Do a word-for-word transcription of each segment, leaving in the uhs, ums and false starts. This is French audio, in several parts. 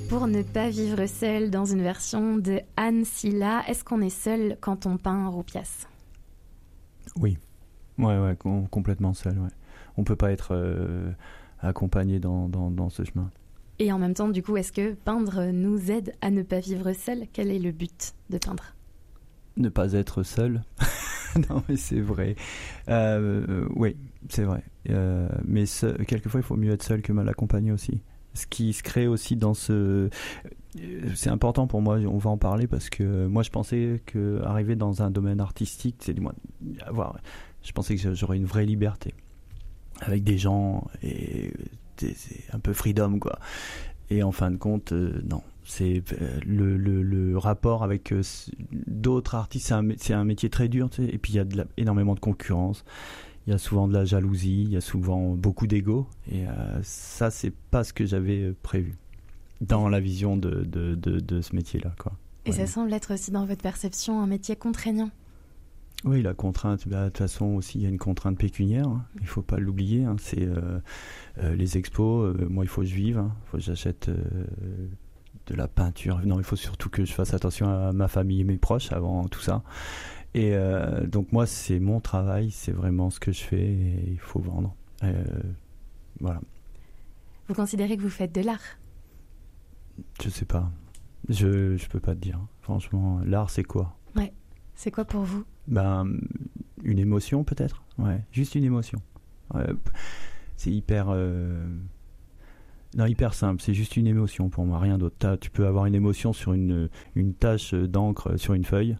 Pour ne pas vivre seul, dans une version de Anne Silla, est-ce qu'on est seul quand on peint Roupias ? Oui, ouais, ouais, com- complètement seul. Ouais. On peut pas être euh, accompagné dans, dans, dans ce chemin. Et en même temps, du coup, est-ce que peindre nous aide à ne pas vivre seul ? Quel est le but de peindre ? Ne pas être seul. Non, mais c'est vrai. Euh, euh, oui, c'est vrai. Euh, mais ce, quelquefois, il faut mieux être seul que mal accompagné aussi. Ce qui se crée aussi dans ce... C'est important pour moi, on va en parler, parce que moi, je pensais qu'arriver dans un domaine artistique, c'est du moins avoir... Je pensais que j'aurais une vraie liberté avec des gens et c'est un peu freedom, quoi. Et en fin de compte, euh, non. C'est euh, le, le, le rapport avec euh, d'autres artistes, c'est un, c'est un métier très dur, tu sais, et puis il y a de la, énormément de concurrence. Il y a souvent de la jalousie, il y a souvent beaucoup d'ego, et euh, ça, c'est pas ce que j'avais prévu dans la vision de, de, de, de ce métier-là, quoi. Et ouais. Ça semble être aussi dans votre perception un métier contraignant. Oui, la contrainte, bah, de toute façon aussi il y a une contrainte pécuniaire, hein. Il ne faut pas l'oublier, hein. C'est euh, euh, les expos, euh, moi il faut que je vive, hein. Il faut que j'achète euh, de la peinture, non il faut surtout que je fasse attention à ma famille et mes proches avant tout ça. Et euh, donc moi c'est mon travail, c'est vraiment ce que je fais et il faut vendre. Euh, voilà. Vous considérez que vous faites de l'art ? Je sais pas, je je peux pas te dire. Franchement, l'art c'est quoi ? Ouais. C'est quoi pour vous ? Ben, une émotion peut-être, ouais, juste une émotion. Ouais, c'est hyper, euh... non, hyper simple. C'est juste une émotion pour moi, rien d'autre. T'as, tu peux avoir une émotion sur une une tache d'encre sur une feuille,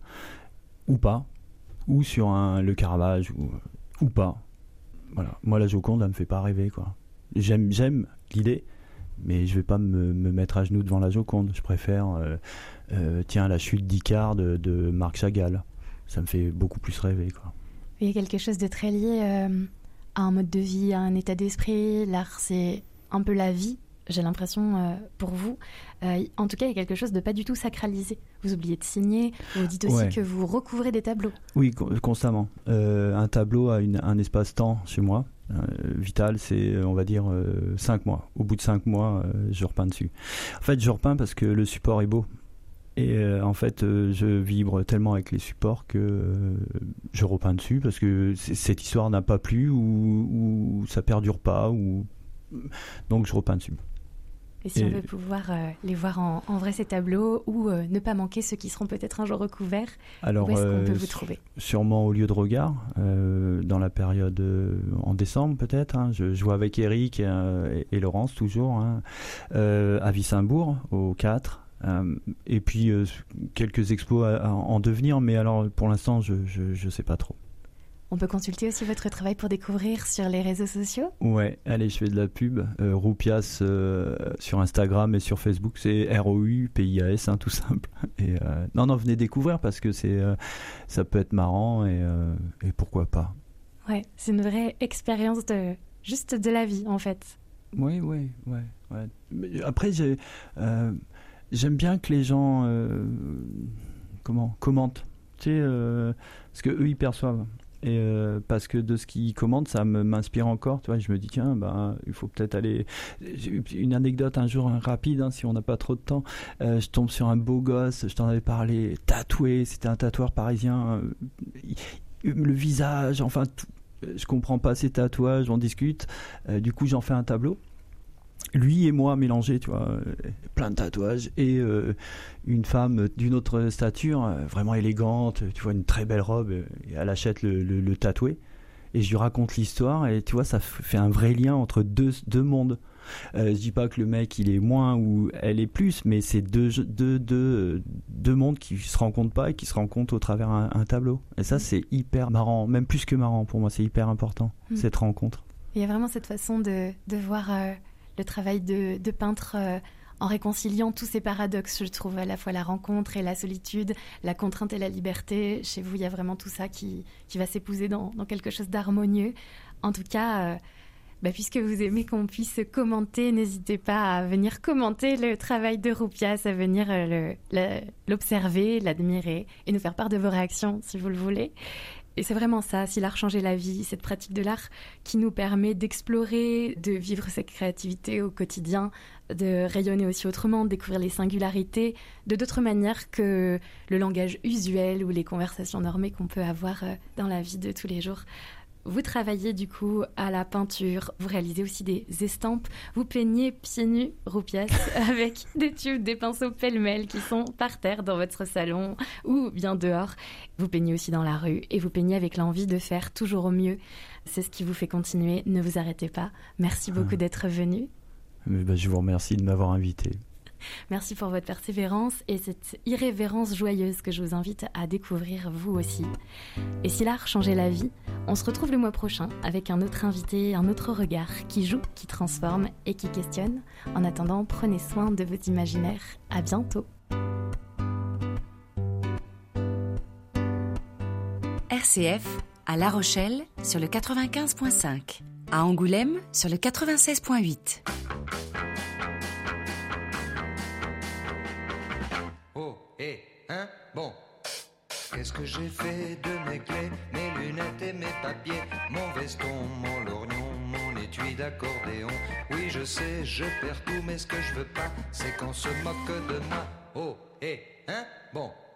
ou pas, ou sur un le Caravage, ou ou pas. Voilà. Moi, la Joconde, elle me fait pas rêver, quoi. J'aime j'aime l'idée, mais je vais pas me, me mettre à genoux devant la Joconde. Je préfère, euh, euh, tiens, la chute d'Icare de, de Marc Chagall. Ça me fait beaucoup plus rêver, quoi. Il y a quelque chose de très lié euh, à un mode de vie, à un état d'esprit. L'art, c'est un peu la vie, j'ai l'impression, euh, pour vous. Euh, en tout cas, il y a quelque chose de pas du tout sacralisé. Vous oubliez de signer, vous dites aussi ouais. que vous recouvrez des tableaux. Oui, constamment. Euh, un tableau a une, un espace-temps chez moi. Euh, vital, c'est, on va dire, euh, cinq mois. Au bout de cinq mois, euh, je repeins dessus. En fait, je repeins parce que le support est beau. Et euh, en fait, euh, je vibre tellement avec les supports que euh, je repeins dessus parce que cette histoire n'a pas plu ou, ou ça perdure pas. Ou... Donc, je repeins dessus. Et si Et... on veut pouvoir euh, les voir en, en vrai, ces tableaux, ou euh, ne pas manquer ceux qui seront peut-être un jour recouverts, alors, où est-ce euh, qu'on peut vous trouver ? Sûrement au lieu de regard, euh, dans la période euh, en décembre peut-être. Hein, je joue avec Eric euh, et, et Laurence toujours, hein, euh, à Wissembourg, au quatre. Euh, et puis euh, quelques expos à, à en devenir, mais alors pour l'instant je, je, je sais pas trop. On peut consulter aussi votre travail pour découvrir sur les réseaux sociaux ? Ouais, allez, je fais de la pub. Euh, Roupias euh, sur Instagram et sur Facebook, c'est R O U P I A S, hein, tout simple. Et euh, non, non, venez découvrir parce que c'est, euh, ça peut être marrant et, euh, et pourquoi pas. Ouais, c'est une vraie expérience de juste de la vie en fait. Oui, oui, ouais, ouais. Mais après, j'ai euh, j'aime bien que les gens euh, comment commentent, tu sais, euh, ce que eux ils perçoivent. Et euh, parce que de ce qu'ils commentent, ça me, m'inspire encore. Tu vois, je me dis tiens, bah, il faut peut-être aller. J'ai une anecdote un jour hein, rapide, hein, si on n'a pas trop de temps. Euh, je tombe sur un beau gosse. Je t'en avais parlé, tatoué. C'était un tatoueur parisien. Euh, le visage, enfin, tout, je comprends pas ces tatouages. On discute. Euh, du coup, j'en fais un tableau. Lui et moi mélangés, tu vois, plein de tatouages, et euh, une femme d'une autre stature, vraiment élégante, tu vois, une très belle robe, et elle achète le, le, le tatoué, et je lui raconte l'histoire, et tu vois, ça fait un vrai lien entre deux, deux mondes. Euh, je dis pas que le mec il est moins ou elle est plus, mais c'est deux, deux, deux, deux mondes qui se rencontrent pas et qui se rencontrent au travers un, un tableau. Et ça, c'est hyper marrant, même plus que marrant pour moi, c'est hyper important, mmh. cette rencontre. Il y a vraiment cette façon de, de voir... Euh... le travail de, de peintre euh, en réconciliant tous ces paradoxes, je trouve, à la fois la rencontre et la solitude, la contrainte et la liberté. Chez vous, il y a vraiment tout ça qui, qui va s'épouser dans, dans quelque chose d'harmonieux. En tout cas, euh, bah, puisque vous aimez qu'on puisse commenter, n'hésitez pas à venir commenter le travail de Roupias, à venir euh, le, le, l'observer, l'admirer et nous faire part de vos réactions, si vous le voulez. Et c'est vraiment ça, si l'art changeait la vie, cette pratique de l'art qui nous permet d'explorer, de vivre cette créativité au quotidien, de rayonner aussi autrement, de découvrir les singularités de d'autres manières que le langage usuel ou les conversations normées qu'on peut avoir dans la vie de tous les jours. Vous travaillez du coup à la peinture, vous réalisez aussi des estampes, vous peignez pieds nus, roupias, avec des tubes, des pinceaux pêle-mêle qui sont par terre dans votre salon ou bien dehors. Vous peignez aussi dans la rue et vous peignez avec l'envie de faire toujours au mieux. C'est ce qui vous fait continuer, ne vous arrêtez pas. Merci beaucoup d'être venu. Ben, je vous remercie de m'avoir invité. Merci pour votre persévérance et cette irrévérence joyeuse que je vous invite à découvrir vous aussi. Et si l'art changeait la vie, on se retrouve le mois prochain avec un autre invité, un autre regard qui joue, qui transforme et qui questionne. En attendant, prenez soin de votre imaginaire. À bientôt. R C F à La Rochelle sur le quatre-vingt-quinze virgule cinq, à Angoulême sur le quatre-vingt-seize virgule huit. Eh, hein, bon. Qu'est-ce que j'ai fait de mes clés, mes lunettes et mes papiers, mon veston, mon lorgnon, mon étui d'accordéon. Oui, je sais, je perds tout, mais ce que je veux pas, c'est qu'on se moque de moi. Oh, eh, hein, bon.